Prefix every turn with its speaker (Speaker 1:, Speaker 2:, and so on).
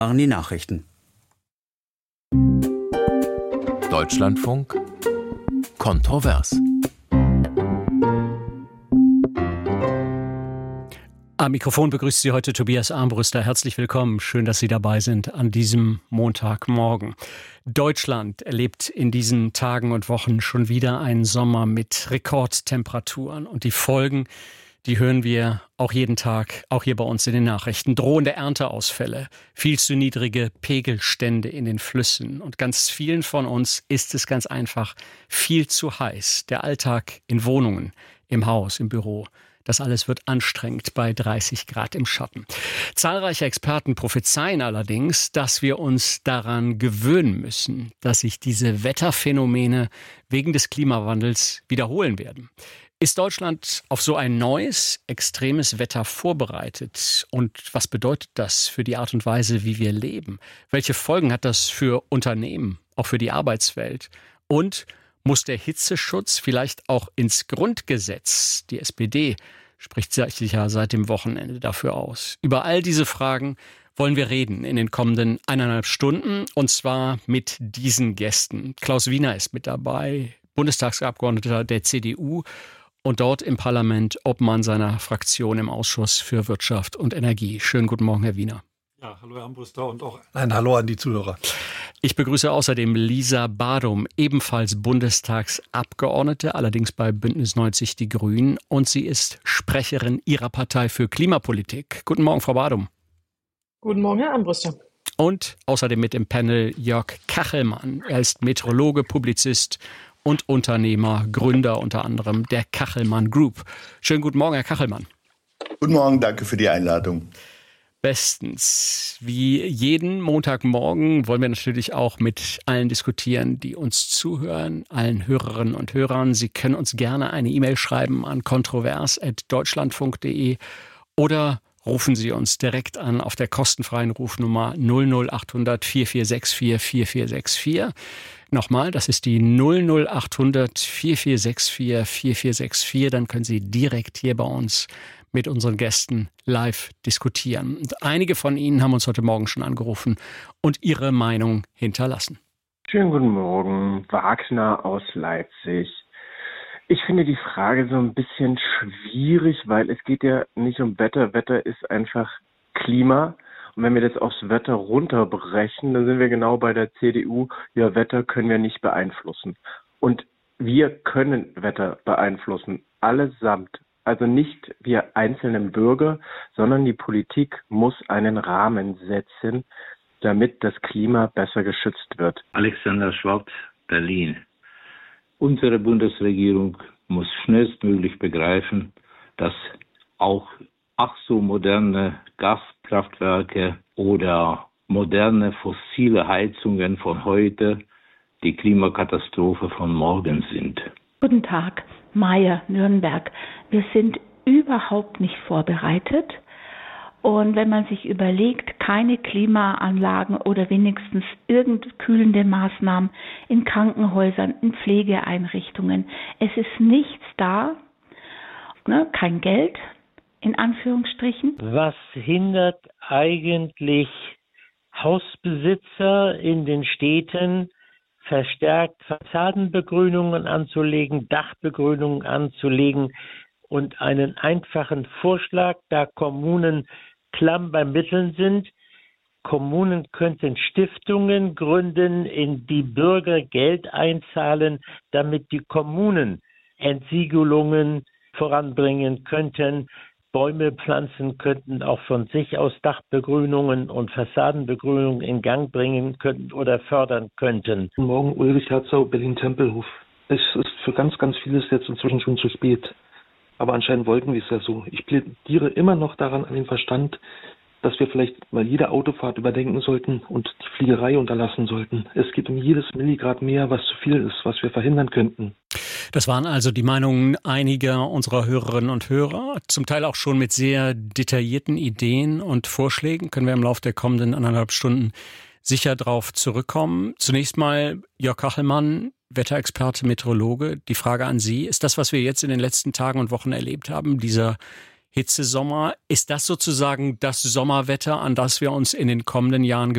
Speaker 1: waren die Nachrichten.
Speaker 2: Deutschlandfunk kontrovers.
Speaker 3: Am Mikrofon begrüßt Sie heute Tobias Armbruster. Herzlich willkommen. Schön, dass Sie dabei sind an diesem Montagmorgen. Deutschland erlebt in diesen Tagen und Wochen schon wieder einen Sommer mit Rekordtemperaturen. Und die Folgen, die hören wir auch jeden Tag, auch hier bei uns in den Nachrichten. Drohende Ernteausfälle, viel zu niedrige Pegelstände in den Flüssen. Und ganz vielen von uns ist es ganz einfach viel zu heiß. Der Alltag in Wohnungen, im Haus, im Büro. Das alles wird anstrengend bei 30 Grad im Schatten. Zahlreiche Experten prophezeien allerdings, dass wir uns daran gewöhnen müssen, dass sich diese Wetterphänomene wegen des Klimawandels wiederholen werden. Ist Deutschland auf so ein neues, extremes Wetter vorbereitet? Und was bedeutet das für die Art und Weise, wie wir leben? Welche Folgen hat das für Unternehmen, auch für die Arbeitswelt? Und muss der Hitzeschutz vielleicht auch ins Grundgesetz? Die SPD spricht sich ja seit dem Wochenende dafür aus. Über all diese Fragen wollen wir reden in den kommenden 1,5 Stunden. Und zwar mit diesen Gästen. Klaus Wiener ist mit dabei, Bundestagsabgeordneter der CDU und dort im Parlament Obmann seiner Fraktion im Ausschuss für Wirtschaft und Energie. Schönen guten Morgen, Herr Wiener.
Speaker 4: Ja, hallo Herr Armbruster und auch ein Hallo an die Zuhörer.
Speaker 3: Ich begrüße außerdem Lisa Badum, ebenfalls Bundestagsabgeordnete, allerdings bei Bündnis 90 Die Grünen. Und sie ist Sprecherin ihrer Partei für Klimapolitik. Guten Morgen, Frau Badum.
Speaker 5: Guten Morgen, Herr Armbruster.
Speaker 3: Und außerdem mit im Panel Jörg Kachelmann. Er ist Meteorologe, Publizist und Unternehmer, Gründer unter anderem der Kachelmann Group. Schönen guten Morgen, Herr Kachelmann.
Speaker 6: Guten Morgen, danke für die Einladung.
Speaker 3: Bestens. Wie jeden Montagmorgen wollen wir natürlich auch mit allen diskutieren, die uns zuhören, allen Hörerinnen und Hörern. Sie können uns gerne eine E-Mail schreiben an kontrovers@deutschlandfunk.de oder rufen Sie uns direkt an auf der kostenfreien Rufnummer 00800 4464 4464. Nochmal, das ist die 00800 4464 4464. Dann können Sie direkt hier bei uns mit unseren Gästen live diskutieren. Und einige von Ihnen haben uns heute Morgen schon angerufen und ihre Meinung hinterlassen.
Speaker 7: Schönen guten Morgen, Wagner aus Leipzig. Ich finde die Frage so ein bisschen schwierig, weil es geht ja nicht um Wetter. Wetter ist einfach Klima. Und wenn wir das aufs Wetter runterbrechen, dann sind wir genau bei der CDU. Ja, Wetter können wir nicht beeinflussen. Und wir können Wetter beeinflussen, allesamt. Also nicht wir einzelnen Bürger, sondern die Politik muss einen Rahmen setzen, damit das Klima besser geschützt wird.
Speaker 8: Alexander Schwab, Berlin. Unsere Bundesregierung muss schnellstmöglich begreifen, dass auch so moderne Gaskraftwerke oder moderne fossile Heizungen von heute die Klimakatastrophe von morgen sind.
Speaker 9: Guten Tag, Meier, Nürnberg. Wir sind überhaupt nicht vorbereitet. Und wenn man sich überlegt, keine Klimaanlagen oder wenigstens kühlende Maßnahmen in Krankenhäusern, in Pflegeeinrichtungen, es ist nichts da, kein Geld, in Anführungsstrichen.
Speaker 10: Was hindert eigentlich Hausbesitzer in den Städten, verstärkt Fassadenbegrünungen anzulegen, Dachbegrünungen anzulegen und einen einfachen Vorschlag, da Kommunen klamm beim Mitteln sind. Kommunen könnten Stiftungen gründen, in die Bürger Geld einzahlen, damit die Kommunen Entsiegelungen voranbringen könnten, Bäume pflanzen könnten, auch von sich aus Dachbegrünungen und Fassadenbegrünungen in Gang bringen könnten oder fördern könnten.
Speaker 11: Guten Morgen, Ulrich Herzau, Berlin-Tempelhof. Es ist für ganz, ganz vieles jetzt inzwischen schon zu spät. Aber anscheinend wollten wir es ja so. Ich plädiere immer noch daran an den Verstand, dass wir vielleicht mal jede Autofahrt überdenken sollten und die Fliegerei unterlassen sollten. Es geht um jedes Milligrad mehr, was zu viel ist, was wir verhindern könnten.
Speaker 3: Das waren also die Meinungen einiger unserer Hörerinnen und Hörer, zum Teil auch schon mit sehr detaillierten Ideen und Vorschlägen. Können wir im Laufe der kommenden 1,5 Stunden sicher darauf zurückkommen. Zunächst mal Jörg Kachelmann, Wetterexperte, Meteorologe. Die Frage an Sie, ist das, was wir jetzt in den letzten Tagen und Wochen erlebt haben, dieser Hitzesommer, ist das sozusagen das Sommerwetter, an das wir uns in den kommenden Jahren